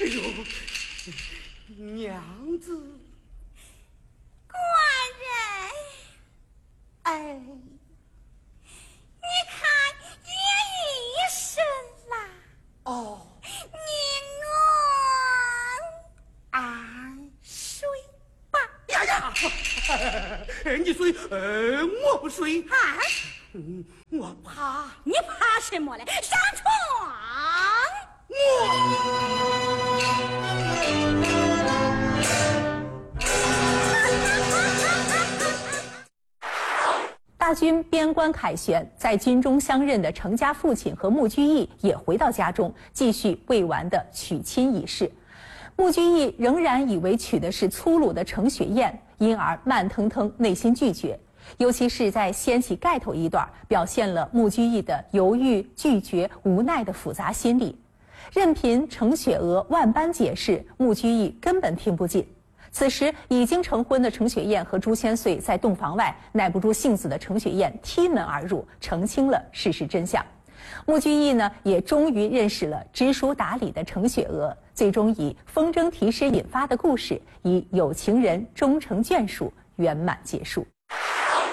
呦，娘子， 官人，哎，你看也一身啦。 哦， 你安睡吧。 呀呀，你睡，我不睡。 啊， 我怕。 你怕什么嘞？上床。 大军边关凯旋，在军中相认的程家父亲和穆居易也回到家中，继续未完的娶亲仪式。穆居易仍然以为娶的是粗鲁的程雪雁，因而慢腾腾，内心拒绝。尤其是在掀起盖头一段，表现了穆居易的犹豫、拒绝、无奈的复杂心理。任凭程雪娥万般解释，穆居易根本听不进。此时已经成婚的程雪雁和朱千岁在洞房外，耐不住性子的程雪雁踢门而入，澄清了事实真相。穆居易呢，也终于认识了知书达理的程雪娥，最终以风筝题诗引发的故事，以有情人终成眷属圆满结束。